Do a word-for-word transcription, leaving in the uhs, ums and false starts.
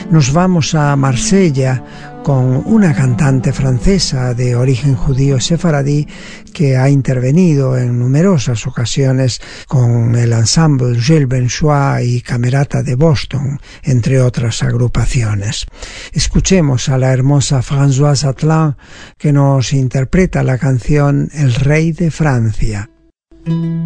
Nos vamos a Marsella con una cantante francesa de origen judío sefaradí que ha intervenido en numerosas ocasiones con el ensemble Gilles Benchois y Camerata de Boston, entre otras agrupaciones. Escuchemos a la hermosa Françoise Atlan, que nos interpreta la canción El Rey de Francia.